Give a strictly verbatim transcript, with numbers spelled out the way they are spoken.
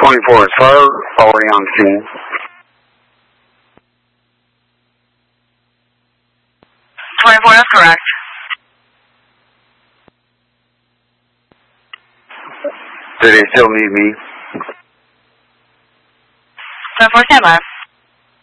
twenty-four is fire, already on scene. twenty-four, that's correct. Do they still need me? twenty-four, stand by.